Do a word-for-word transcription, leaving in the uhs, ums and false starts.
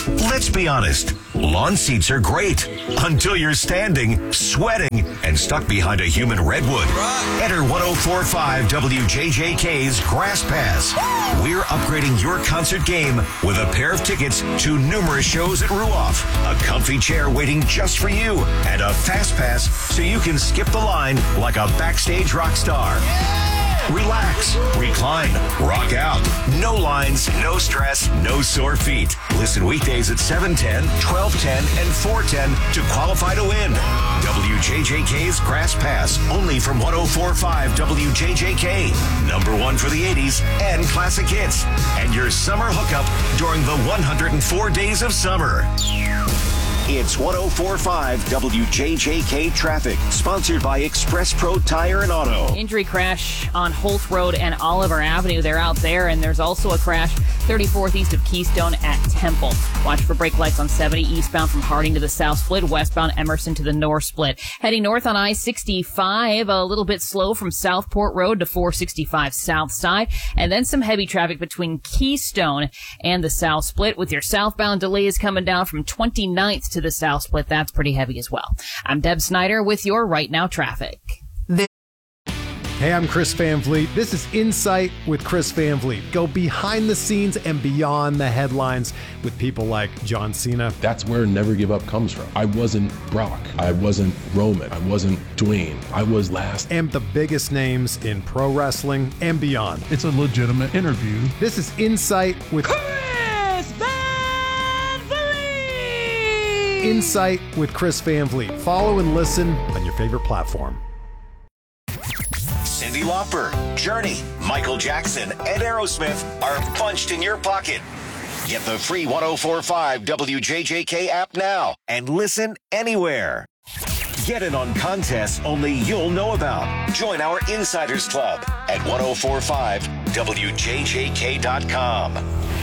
Let's be honest, lawn seats are great until you're standing, sweating, and stuck behind a human redwood. Enter ten forty-five W J J K's Grass Pass. We're upgrading your concert game with a pair of tickets to numerous shows at Ruoff, a comfy chair waiting just for you, and a fast pass so you can skip the line like a backstage rock star. Relax, recline, rock out. No lines, no stress, no sore feet. Listen weekdays at seven ten, twelve ten, and four ten to qualify to win. W J J K's Grass Pass, only from ten forty-five W J J K. Number one for the eighties and classic hits. And your summer hookup during the one hundred four days of summer. It's ten forty-five W J J K traffic, sponsored by Express Pro Tire and Auto. Injury crash on Holt Road and Oliver Avenue. They're out there, and there's also a crash thirty-fourth east of Keystone at Temple. Watch for brake lights on seventy eastbound from Harding to the South Split, westbound Emerson to the North Split. Heading north on I sixty-five, a little bit slow from Southport Road to four sixty-five South Side, and then some heavy traffic between Keystone and the South Split, with your southbound delays coming down from twenty-ninth to the South Split. That's pretty heavy as well. I'm Deb Snyder with your Right Now traffic. Hey, I'm Chris Van Vliet. This is Insight with Chris Van Vliet. Go behind the scenes and beyond the headlines with people like John Cena. That's where Never Give Up comes from. I wasn't Brock. I wasn't Roman. I wasn't Dwayne. I was last. And the biggest names in pro wrestling and beyond. It's a legitimate interview. This is Insight with Chris Van Vliet! Insight with Chris Van Vliet. Follow and listen on your favorite platform. Cyndi Lauper, Journey, Michael Jackson, and Aerosmith are punched in your pocket. Get the free ten forty-five W J J K app now and listen anywhere. Get in on contests only you'll know about. Join our Insiders Club at ten forty-five W J J K dot com.